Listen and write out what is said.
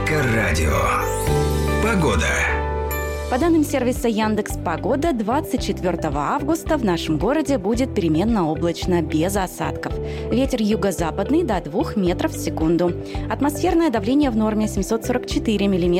Эльдоррадио. Погода. По данным сервиса Яндекс.Погода, 24 августа в нашем городе будет переменно облачно, без осадков. Ветер юго-западный до 2 метров в секунду. Атмосферное давление в норме 744 мм